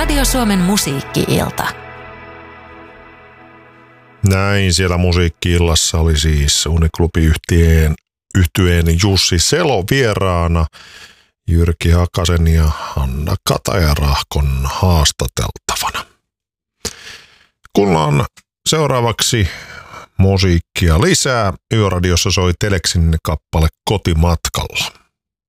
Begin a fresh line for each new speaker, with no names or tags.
Radio Suomen musiikki-ilta.
Näin siellä musiikki-illassa oli siis Uniklubi-yhtyeen Jussi Selo vieraana Jyrki Hakasen ja Hanna Katajarahkon haastateltavana. Kuullaan seuraavaksi musiikkia lisää. Yöradiossa soi Teleksin kappale Kotimatkalla.